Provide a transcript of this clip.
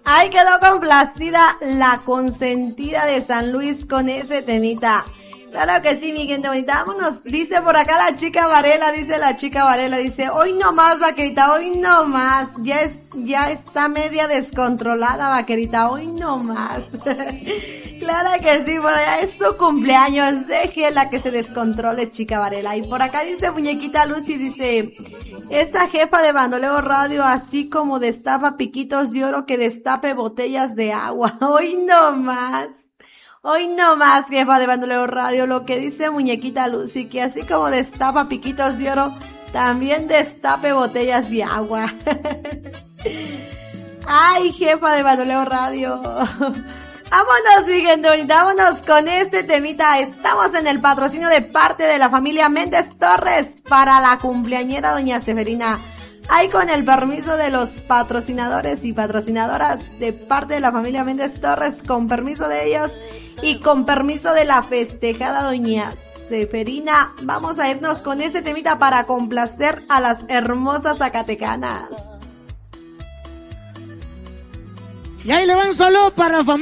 Ahí quedó complacida la consentida de San Luis con ese temita. Claro que sí, mi gente bonita. Vámonos. Dice por acá la chica Varela, dice, hoy no más, vaquerita, hoy no más. Ya está media descontrolada, vaquerita, hoy no más. Claro que sí, por allá es su cumpleaños, déjela que se descontrole, chica Varela. Y por acá dice Muñequita Lucy, dice, esa jefa de Bandoleo Radio, así como destapa piquitos de oro, que destape botellas de agua. Hoy no más, jefa de Bandoleo Radio, lo que dice Muñequita Lucy, que así como destapa piquitos de oro, también destape botellas de agua. Ay, jefa de Bandoleo Radio. Vámonos, mi gente bonita, vámonos con este temita. Estamos en el patrocinio de parte de la familia Méndez Torres para la cumpleañera doña Severina. Ahí con el permiso de los patrocinadores y patrocinadoras de parte de la familia Méndez Torres, con permiso de ellos y con permiso de la festejada doña Severina, vamos a irnos con este temita para complacer a las hermosas zacatecanas. Y ahí le van solo para la familia.